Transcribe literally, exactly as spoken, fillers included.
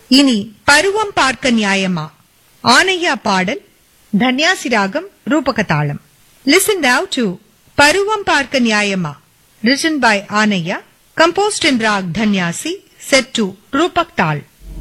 இனி பருவம் பார்க்க நியாயமா ஆனையா பாடல் தன்யாசி ராகம் ரூபகதாளம். Listen now to பருவம் பார்க்க நியாயமா written by Anaya, composed in rag Dhanyasi, set to Rupak Tal.